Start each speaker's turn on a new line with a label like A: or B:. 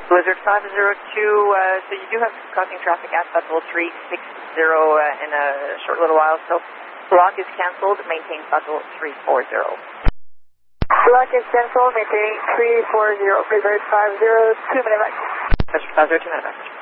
A: Blizzard 502, so you do have crossing traffic at Festival 360 in a short little while, so block is cancelled, maintain Festival 340.
B: Block is cancelled, maintaining 340, Blizzard 502, minute back.
A: Blizzard 502, minute back.